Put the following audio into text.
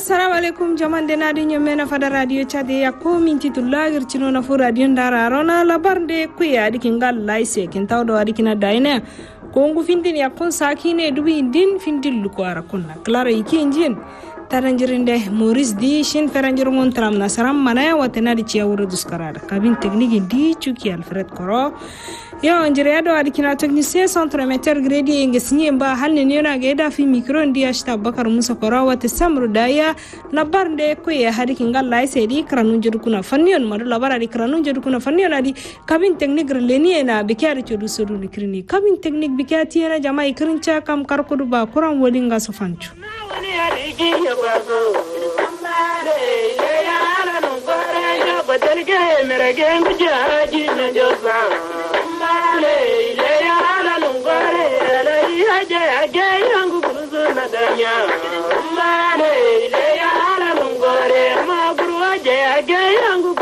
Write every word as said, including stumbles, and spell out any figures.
assalamu alaikum jamande nadi nyomena fada radio chade ya ko min titulagir chino na fu radio ndara rona labarde kuya dikingal laise kin tawdo adikina daina ko ngu findin ya kon sakine dubi din findil ko ara kunna clara yiki njin taranjirinde Maurice di shin faranjir mon tram na saram mana watena di ciawuro duskarada kabin technique di chuki Alfred Koro yo njire ado adikina technicien centre meter gredi ngesinye mba halne nena geda fi micro ndi ashta Bakar Musa Koro wate samru daya na barnde ko ya hadikin galla sai di kranun jodu kuna fannion madu labara di kranun jodu kuna fannion adi kabin technique leni na bikari chodu sodu nikrini kabin technique bikati na jamai krincha kam karkodu ba kuran wolinga sofanchu Mane, le ya la lungore, ma guru aje aje yangu